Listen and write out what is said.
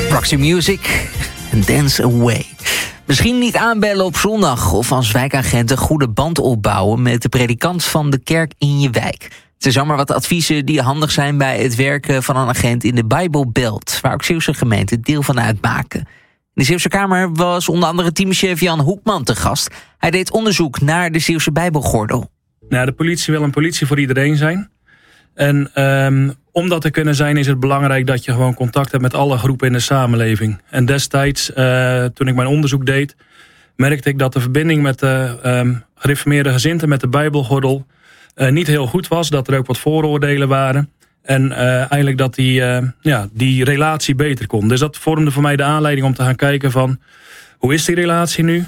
Proxy Music en Dance Away. Misschien niet aanbellen op zondag of als wijkagent een goede band opbouwen met de predikant van de kerk in je wijk. Het zijn zomaar wat adviezen die handig zijn bij het werken van een agent in de Bijbelbelt, waar ook Zeeuwse gemeenten deel van uitmaken. In de Zeeuwse Kamer was onder andere teamchef Jan Hoekman te gast. Hij deed onderzoek naar de Zeeuwse Bijbelgordel. Nou, de politie wil een politie voor iedereen zijn. En om dat te kunnen zijn is het belangrijk dat je gewoon contact hebt met alle groepen in de samenleving. En destijds, toen ik mijn onderzoek deed, merkte ik dat de verbinding met de gereformeerde gezinten met de Bijbelgordel niet heel goed was. Dat er ook wat vooroordelen waren. En eigenlijk dat die relatie beter kon. Dus dat vormde voor mij de aanleiding om te gaan kijken van, hoe is die relatie nu?